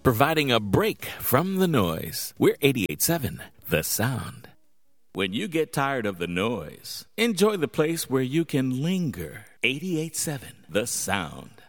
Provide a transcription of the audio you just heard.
providing a break from the noise. We're 88.7 The Sound. When you get tired of the noise, enjoy the place where you can linger. 88.7 The Sound.